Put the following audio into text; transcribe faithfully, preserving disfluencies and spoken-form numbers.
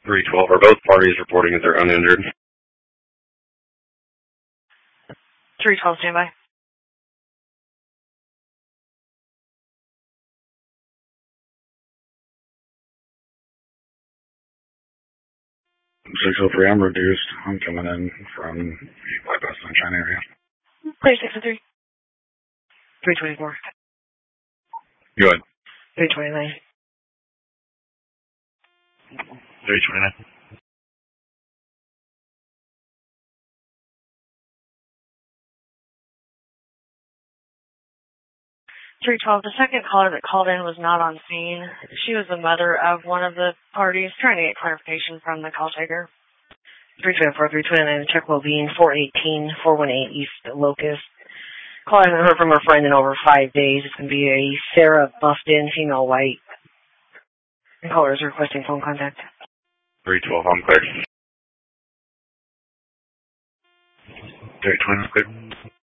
three twelve, are both parties reporting that they're uninjured? three twelve, standby. six oh three, I'm reduced. I'm coming in from bypass Sunshine area. Clear six oh three. three twenty-four. Go ahead. three twenty-nine. three twenty-nine. three twelve, the second caller that called in was not on scene. She was the mother of one of the parties, trying to get clarification from the call taker. three twenty-four, three twenty-nine, check well-being, four eighteen, four eighteen East Locust. Call hasn't heard from her friend in over five days. It's going to be a Sarah Buffton, female white. The caller is requesting phone contact. three twelve, I'm clear. three twenty, clear.